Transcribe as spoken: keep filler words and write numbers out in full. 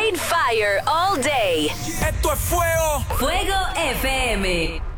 Straight fire all day. Esto es fuego. Fuego F M.